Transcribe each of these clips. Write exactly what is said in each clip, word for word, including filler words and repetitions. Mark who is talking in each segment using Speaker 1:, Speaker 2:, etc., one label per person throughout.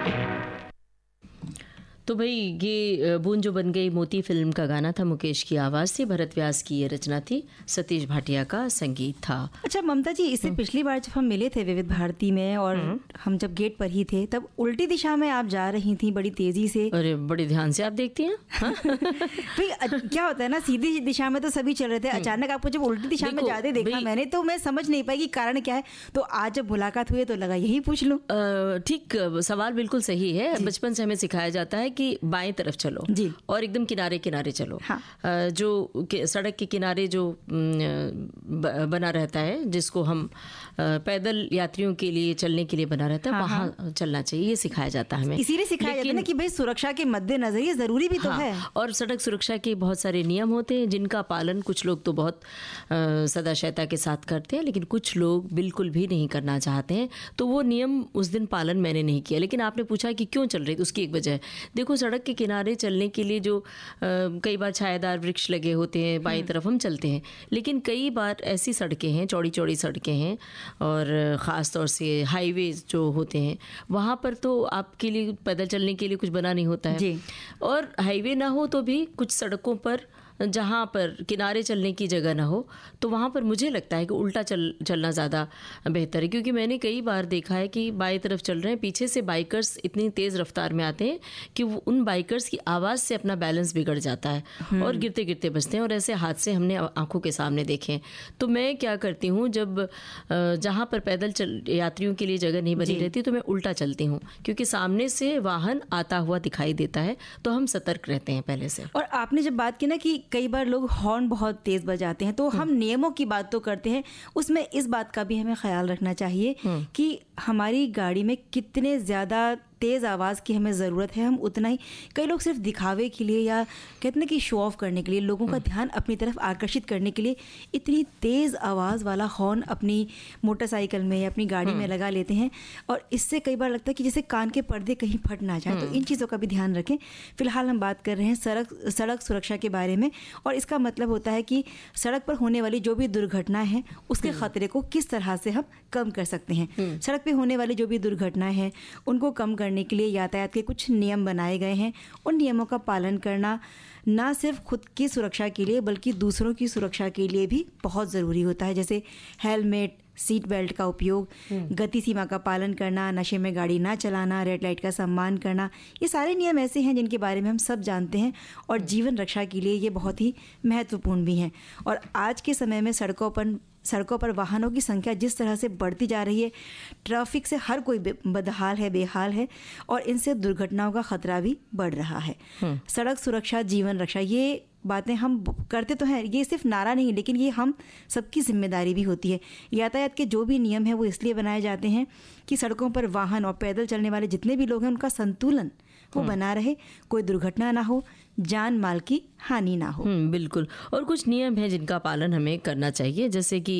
Speaker 1: तो भाई ये बूंद जो बन गई मोती फिल्म का गाना था, मुकेश की आवाज़ थी, भरत व्यास की ये रचना थी, सतीश भाटिया का संगीत था।
Speaker 2: अच्छा ममता जी, इससे पिछली बार जब हम मिले थे विविध भारती में और हम जब गेट पर ही थे, तब उल्टी दिशा में आप जा रही थी बड़ी तेजी से।
Speaker 1: अरे बड़े ध्यान से आप देखती हैं।
Speaker 2: भाई क्या होता है ना, सीधी दिशा में तो सभी चल रहे थे, अचानक आपको जब उल्टी दिशा में जाते देखा मैंने, तो मैं समझ नहीं पाई कि कारण क्या है। तो आज जब मुलाकात हुई तो लगा यही पूछ लूं।
Speaker 1: ठीक, सवाल बिल्कुल सही है। बचपन से हमें सिखाया जाता है कि बाएं तरफ चलो जी, और एकदम किनारे किनारे चलो। हाँ। जो सड़क के किनारे जो बना रहता है, जिसको हम पैदल यात्रियों के लिए चलने के लिए बना रहता है, हाँ, वहाँ हाँ। चलना चाहिए, ये सिखाया जाता है हमें।
Speaker 2: इसीलिए सिखाया जाता है ना कि भाई सुरक्षा के मद्देनजर ये जरूरी भी तो हाँ, है।
Speaker 1: और सड़क सुरक्षा के बहुत सारे नियम होते हैं जिनका पालन कुछ लोग तो बहुत सदाशयता के साथ करते हैं, लेकिन कुछ लोग बिल्कुल भी नहीं करना चाहते हैं। तो वो नियम उस दिन पालन मैंने नहीं किया। लेकिन आपने पूछा कि क्यों चल रही, तो उसकी एक वजह है। देखो, सड़क के किनारे चलने के लिए जो आ, कई बार छायादार वृक्ष लगे होते हैं, बाईं तरफ हम चलते हैं, लेकिन कई बार ऐसी सड़कें हैं, चौड़ी चौड़ी सड़कें हैं, और ख़ास तौर से हाईवे जो होते हैं वहाँ पर तो आपके लिए पैदल चलने के लिए कुछ बना नहीं होता है जी। और हाईवे ना हो तो भी कुछ सड़कों पर जहाँ पर किनारे चलने की जगह ना हो, तो वहाँ पर मुझे लगता है कि उल्टा चल चलना ज़्यादा बेहतर है। क्योंकि मैंने कई बार देखा है कि बाईं तरफ चल रहे हैं, पीछे से बाइकर्स इतनी तेज़ रफ्तार में आते हैं कि वो उन बाइकर्स की आवाज़ से अपना बैलेंस बिगड़ जाता है और गिरते गिरते बचते हैं, और ऐसे हादसे हमने आंखों के सामने देखे हैं। तो मैं क्या करती हूँ, जब जहाँ पर पैदल चल यात्रियों के लिए जगह नहीं बनी रहती तो मैं उल्टा चलती हूँ, क्योंकि सामने से वाहन आता हुआ दिखाई देता है, तो हम सतर्क रहते हैं पहले से।
Speaker 2: और आपने जब बात की ना कि कई बार लोग हॉर्न बहुत तेज बजाते हैं, तो हम नियमों की बात तो करते हैं, उसमें इस बात का भी हमें ख्याल रखना चाहिए कि हमारी गाड़ी में कितने ज़्यादा तेज़ आवाज़ की हमें ज़रूरत है, हम उतना ही। कई लोग सिर्फ दिखावे के लिए या कहते हैं कि शो ऑफ करने के लिए, लोगों का ध्यान अपनी तरफ आकर्षित करने के लिए इतनी तेज़ आवाज़ वाला हॉर्न अपनी मोटरसाइकिल में या अपनी गाड़ी में लगा लेते हैं, और इससे कई बार लगता है कि जैसे कान के पर्दे कहीं फट ना जाए। तो इन चीज़ों का भी ध्यान रखें। फिलहाल हम बात कर रहे हैं सड़क सड़क सुरक्षा के बारे में, और इसका मतलब होता है कि सड़क पर होने वाली जो भी दुर्घटनाएं हैं उसके खतरे को किस तरह से हम कम कर सकते हैं। सड़क पे होने वाली जो भी दुर्घटनाएं हैं उनको कम करने के लिए यातायात के कुछ नियम बनाए गए हैं। उन नियमों का पालन करना ना सिर्फ खुद की सुरक्षा के लिए बल्कि दूसरों की सुरक्षा के लिए भी बहुत ज़रूरी होता है। जैसे हेलमेट, सीट बेल्ट का उपयोग, गति सीमा का पालन करना, नशे में गाड़ी ना चलाना, रेड लाइट का सम्मान करना, ये सारे नियम ऐसे हैं जिनके बारे में हम सब जानते हैं और जीवन रक्षा के लिए ये बहुत ही महत्वपूर्ण भी हैं। और आज के समय में सड़कों पर सड़कों पर वाहनों की संख्या जिस तरह से बढ़ती जा रही है, ट्रैफिक से हर कोई बदहाल है, बेहाल है, और इनसे दुर्घटनाओं का खतरा भी बढ़ रहा है। सड़क सुरक्षा, जीवन रक्षा, ये बातें हम करते तो हैं, ये सिर्फ नारा नहीं, लेकिन ये हम सबकी जिम्मेदारी भी होती है। यातायात के जो भी नियम हैं वो इसलिए बनाए जाते हैं कि सड़कों पर वाहन और पैदल चलने वाले जितने भी लोग हैं उनका संतुलन वो बना रहे, कोई दुर्घटना ना हो, जान माल की हानि ना हो।
Speaker 1: बिल्कुल। और कुछ नियम हैं जिनका पालन हमें करना चाहिए, जैसे कि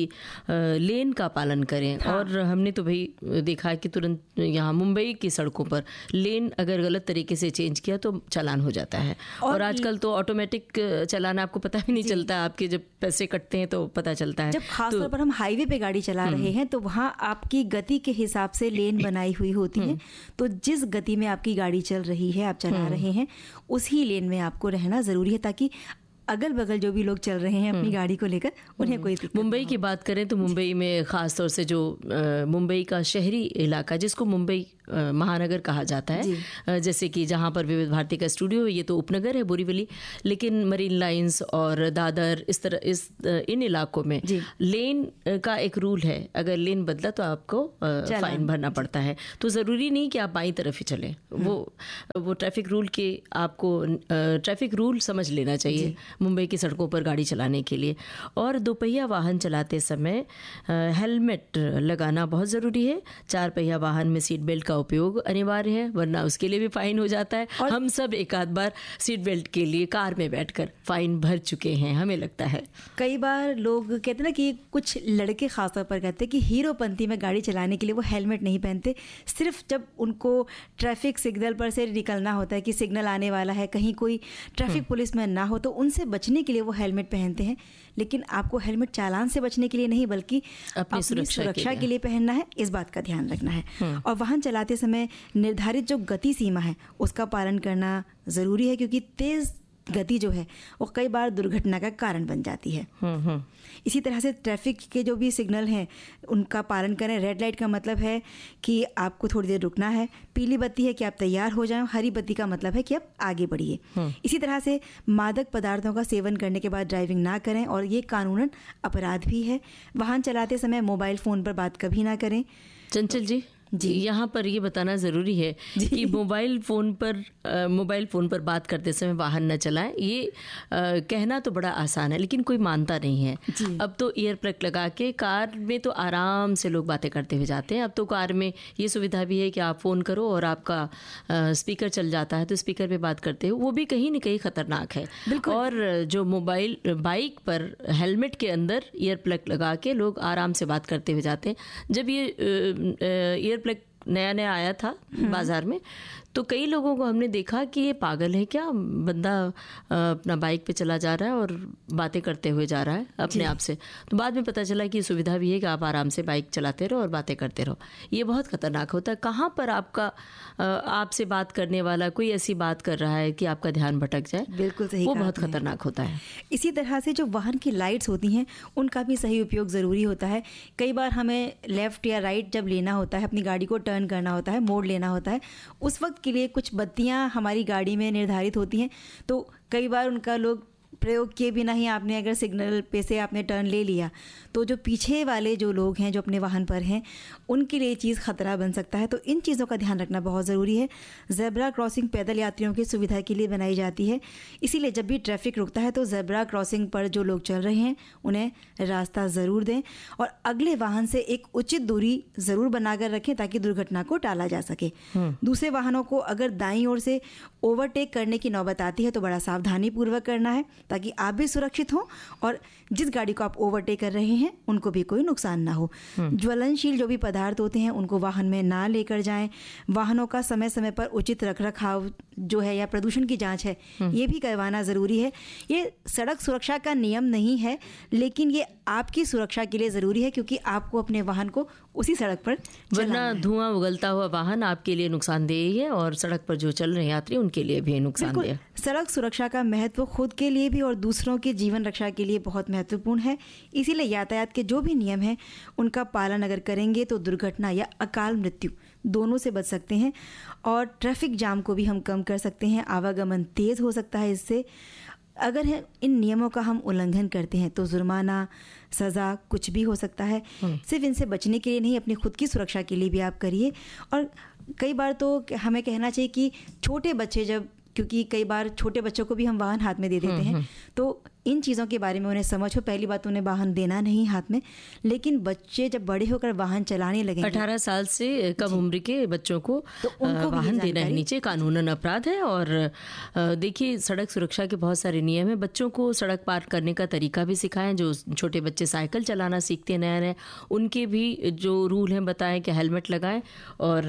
Speaker 1: लेन का पालन करें। हाँ। और हमने तो भाई देखा है कि तुरंत यहाँ मुंबई की सड़कों पर लेन अगर गलत तरीके से चेंज किया तो चालान हो जाता है। और, और आजकल तो ऑटोमेटिक चालान, आपको पता भी नहीं चलता, आपके जब पैसे कटते हैं तो पता चलता है।
Speaker 2: जब खासतौर तो, पर हम हाईवे पे गाड़ी चला रहे हैं तो वहाँ आपकी गति के हिसाब से लेन बनाई हुई होती है। तो जिस गति में आपकी गाड़ी चल रही है, आप चला रहे हैं, उसी लेन में आपको रहना जरूरी है, ताकि अगल बगल जो भी लोग चल रहे हैं अपनी गाड़ी को लेकर उन्हें कोई दिक्कत।
Speaker 1: मुंबई की बात करें तो मुंबई में ख़ास तौर से जो मुंबई का शहरी इलाका जिसको मुंबई महानगर कहा जाता है, जैसे कि जहाँ पर विविध भारती का स्टूडियो है, ये तो उपनगर है बोरीवली, लेकिन मरीन लाइंस और दादर, इस तरह इस इन इलाकों में लेन का एक रूल है, अगर लेन बदला तो आपको फाइन भरना पड़ता है। तो ज़रूरी नहीं कि आप बाईं तरफ ही चलें, वो वो ट्रैफिक रूल के आपको ट्रैफिक रूल समझ लेना चाहिए मुंबई की सड़कों पर गाड़ी चलाने के लिए। और दोपहिया वाहन चलाते समय हेलमेट लगाना बहुत ज़रूरी है। चार पहिया वाहन में सीट बेल्ट का उपयोग अनिवार्य है, वरना उसके लिए भी फाइन हो जाता है। और हम सब एक आध बार सीट बेल्ट के लिए कार में बैठकर फाइन भर चुके हैं, हमें लगता है।
Speaker 2: कई बार लोग कहते हैं ना कि कुछ लड़के खासतौर पर कहते हैं कि हीरोपंती में गाड़ी चलाने के लिए वो हेलमेट नहीं पहनते। सिर्फ जब उनको ट्रैफिक सिग्नल पर से निकलना होता है कि सिग्नल आने वाला है, कहीं कोई ट्रैफिक पुलिस मैन ना हो, तो उनसे बचने के लिए वो हेलमेट पहनते हैं। लेकिन आपको हेलमेट चालान से बचने के लिए नहीं बल्कि अपनी सुरक्षा, सुरक्षा के लिए, के लिए पहनना है, इस बात का ध्यान रखना है। और वाहन चलाते चलाते समय निर्धारित जो गति सीमा है उसका पालन करना ज़रूरी है, क्योंकि तेज़ गति जो है वो कई बार दुर्घटना का कारण बन जाती है। इसी तरह से ट्रैफिक के जो भी सिग्नल हैं उनका पालन करें। रेड लाइट का मतलब है कि आपको थोड़ी देर रुकना है, पीली बत्ती है कि आप तैयार हो जाएं, हरी बत्ती का मतलब है कि आप आगे बढ़िए। इसी तरह से मादक पदार्थों का सेवन करने के बाद ड्राइविंग ना करें, और ये कानूनन अपराध भी है। वाहन चलाते समय मोबाइल फ़ोन पर बात कभी ना करें।
Speaker 1: चंचल जी जी यहाँ पर ये बताना ज़रूरी है कि मोबाइल फ़ोन पर मोबाइल फ़ोन पर बात करते समय वाहन न चलाएं। ये आ, कहना तो बड़ा आसान है, लेकिन कोई मानता नहीं है। अब तो ईयर प्लग लगा के कार में तो आराम से लोग बातें करते हुए जाते हैं। अब तो कार में ये सुविधा भी है कि आप फ़ोन करो और आपका आ, स्पीकर चल जाता है, तो स्पीकर पे बात करते हो, वो भी कहीं न कहीं ख़तरनाक है। और जो मोबाइल बाइक पर हेलमेट के अंदर ईयर प्लग लगा के लोग आराम से बात करते हुए जाते हैं। जब ये ईयर प्लग नया नया आया था बाजार में, तो कई लोगों को हमने देखा कि ये पागल है क्या, बंदा अपना बाइक पे चला जा रहा है और बातें करते हुए जा रहा है अपने आप से। तो बाद में पता चला कि ये सुविधा भी है कि आप आराम से बाइक चलाते रहो और बातें करते रहो। ये बहुत ख़तरनाक होता है। कहाँ पर आपका आपसे बात करने वाला कोई ऐसी बात कर रहा है कि आपका ध्यान भटक जाए,
Speaker 2: बिल्कुल सही,
Speaker 1: वो बहुत ख़तरनाक होता है।
Speaker 2: इसी तरह से जो वाहन की लाइट्स होती हैं उनका भी सही उपयोग ज़रूरी होता है। कई बार हमें लेफ़्ट या राइट जब लेना होता है, अपनी गाड़ी को टर्न करना होता है, मोड़ लेना होता है, उस वक्त के लिए कुछ बत्तियां हमारी गाड़ी में निर्धारित होती हैं, तो कई बार उनका लोग प्रयोग किए बिना ही आपने अगर सिग्नल पे से आपने टर्न ले लिया, तो जो पीछे वाले जो लोग हैं जो अपने वाहन पर हैं उनके लिए चीज़ खतरा बन सकता है। तो इन चीज़ों का ध्यान रखना बहुत ज़रूरी है। ज़ेब्रा क्रॉसिंग पैदल यात्रियों की सुविधा के लिए बनाई जाती है, इसीलिए जब भी ट्रैफिक रुकता है तो ज़ेब्रा क्रॉसिंग पर जो लोग चल रहे हैं उन्हें रास्ता ज़रूर दें और अगले वाहन से एक उचित दूरी ज़रूर बनाकर रखें ताकि दुर्घटना को टाला जा सके। दूसरे वाहनों को अगर दाईं ओर से ओवरटेक करने की नौबत आती है तो बड़ा सावधानी पूर्वक करना है ताकि आप भी सुरक्षित हों और जिस गाड़ी को आप ओवरटेक कर रहे हैं उनको भी कोई नुकसान ना हो। ज्वलनशील जो भी पदार्थ होते हैं उनको वाहन में ना लेकर जाएं। वाहनों का समय समय पर उचित रखरखाव जो है या प्रदूषण की जांच है ये भी करवाना ज़रूरी है। ये सड़क सुरक्षा का नियम नहीं है, लेकिन ये आपकी सुरक्षा के लिए ज़रूरी है क्योंकि आपको अपने वाहन को उसी सड़क पर
Speaker 1: वरना धुआं उगलता हुआ वाहन आपके लिए नुकसानदेह है और सड़क पर जो चल रहे यात्री उनके लिए भी नुकसानदेह।
Speaker 2: सड़क सुरक्षा का महत्व खुद के लिए भी और दूसरों के जीवन रक्षा के लिए बहुत महत्वपूर्ण है। इसीलिए यातायात के जो भी नियम हैं उनका पालन अगर करेंगे तो दुर्घटना या अकाल मृत्यु दोनों से बच सकते हैं और ट्रैफिक जाम को भी हम कम कर सकते हैं। आवागमन तेज़ हो सकता है इससे। अगर है इन नियमों का हम उल्लंघन करते हैं तो जुर्माना, सज़ा कुछ भी हो सकता है। सिर्फ इनसे बचने के लिए नहीं, अपनी खुद की सुरक्षा के लिए भी आप करिए। और कई बार तो हमें कहना चाहिए कि छोटे बच्चे जब, क्योंकि कई बार छोटे बच्चों को भी हम वाहन हाथ में दे देते हैं, तो इन चीज़ों के बारे में उन्हें समझ हो। पहली बात उन्हें वाहन देना नहीं हाथ में, लेकिन बच्चे जब बड़े होकर वाहन चलाने लगेंगे,
Speaker 1: अठारह साल से कम उम्र के बच्चों को तो उनको वाहन देना ही नीचे कानूनन अपराध है। और देखिए सड़क सुरक्षा के बहुत सारे नियम हैं। बच्चों को सड़क पार करने का तरीका भी सिखाएं। जो छोटे बच्चे साइकिल चलाना सीखते हैं नया नया, उनके भी जो रूल हैं बताएं कि हेलमेट लगाएं। और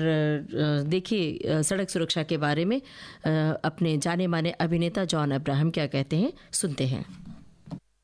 Speaker 1: देखिए सड़क सुरक्षा के बारे में अपने जाने माने अभिनेता जॉन अब्राहम क्या कहते हैं, सुनते हैं।